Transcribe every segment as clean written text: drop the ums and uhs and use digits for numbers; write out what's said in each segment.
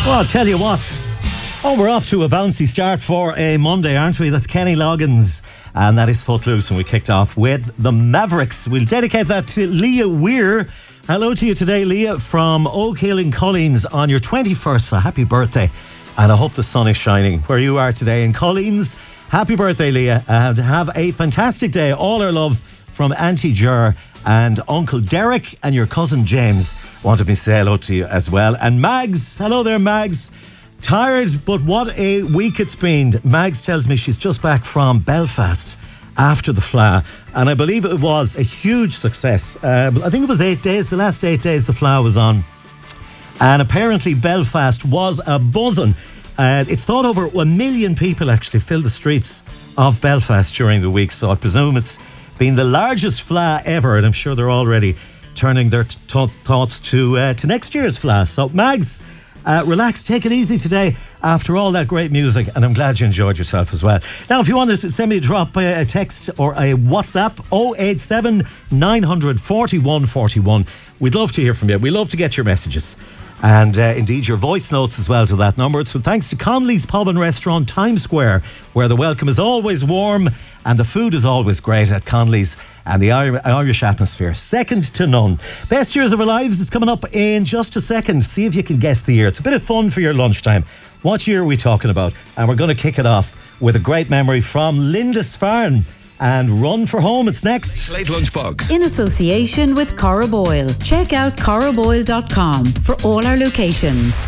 Well, I'll tell you what. Oh, we're off to a bouncy start for a Monday, aren't we? That's Kenny Loggins, and that is Footloose, and we kicked off with the Mavericks. We'll dedicate that to Leah Weir. Hello to you today, Leah, from Oak Hill in Colleens on your 21st, so happy birthday, and I hope the sun is shining where you are today in Colleens. Happy birthday, Leah, and have a fantastic day. All our love from Auntie Ger and Uncle Derek, and your cousin James wanted me to say hello to you as well. And Mags, hello there, Mags. Tired, but what a week it's been. Mags tells me she's just back from Belfast after the Fleadh, and I believe it was a huge success. I think it was 8 days, the last 8 days the Fleadh was on, and apparently Belfast was a buzzing. It's thought over 1 million people actually filled the streets of Belfast during the week, so I presume it's been the largest Fleadh ever, and I'm sure they're already turning their thoughts to next year's Fleadh. So Mags, relax, take it easy today after all that great music, and I'm glad you enjoyed yourself as well. Now, if you want to send me a text or a WhatsApp, 087 900 4141. We'd love to hear from you. We love to get your messages. And indeed your voice notes as well to that number. It's with thanks to Connolly's Pub and Restaurant, Times Square, where the welcome is always warm and the food is always great at Connolly's, and the Irish atmosphere, second to none. Best Years of Our Lives is coming up in just a second. See if you can guess the year. It's a bit of fun for your lunchtime. What year are we talking about? And we're going to kick it off with a great memory from Lindisfarne. And Run for Home, it's next. Late Lunchbox. In association with Cora Boyle. Check out coraboyle.com for all our locations.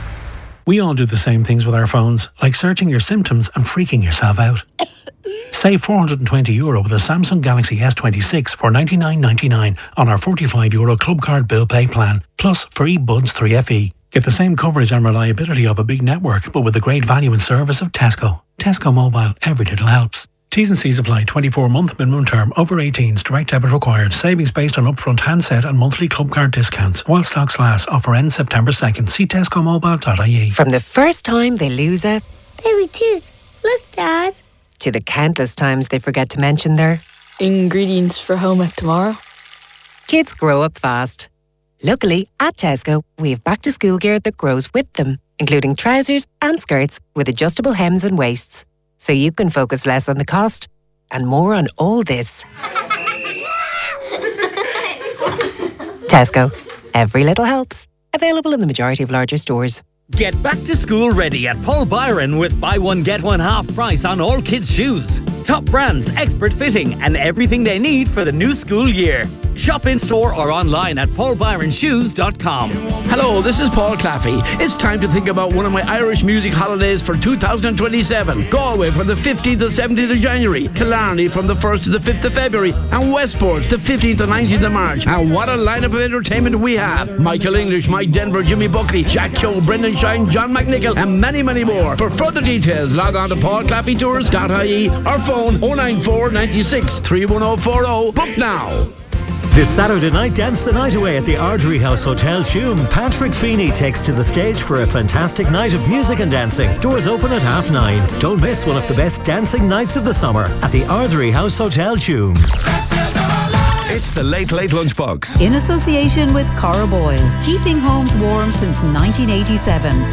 We all do the same things with our phones, like searching your symptoms and freaking yourself out. Save €420 with a Samsung Galaxy S26 for $99.99 on our €45 Club Card Bill Pay plan, plus free Buds 3FE. Get the same coverage and reliability of a big network, but with the great value and service of Tesco. Tesco Mobile, every little helps. T's and C's apply. 24-month minimum term. Over 18s. Direct debit required. Savings based on upfront handset and monthly club card discounts. While stocks last. Offer ends September 2nd. See tescomobile.ie. From the first time they lose a baby tooth. Look, Dad. To the countless times they forget to mention their ingredients for home ec tomorrow. Kids grow up fast. Luckily, at Tesco, we have back to school gear that grows with them, including trousers and skirts with adjustable hems and waists. So you can focus less on the cost and more on all this. Tesco. Every little helps. Available in the majority of larger stores. Get back to school ready at Paul Byron with buy one get one half price on all kids' shoes. Top brands, expert fitting, and everything they need for the new school year. Shop in store or online at paulbyronshoes.com. Hello, this is Paul Claffey. It's time to think about one of my Irish music holidays for 2027. Galway from the 15th to 17th of January, Killarney from the 1st to the 5th of February, and Westport the 15th to 19th of March. And what a lineup of entertainment we have. Michael English, Mike Denver, Jimmy Buckley, Jack Keogh, Brendan Shine, John McNichol, and many, many more. For further details, log on to paulclaffeytours.ie or phone 094 96 31040. Book now. This Saturday night, dance the night away at the Ardrey House Hotel Tuam. Patrick Feeney takes to the stage for a fantastic night of music and dancing. Doors open at 9:30. Don't miss one of the best dancing nights of the summer at the Ardrey House Hotel Tuam. It's the Late Lunchbox. In association with Cora Boyle. Keeping homes warm since 1987.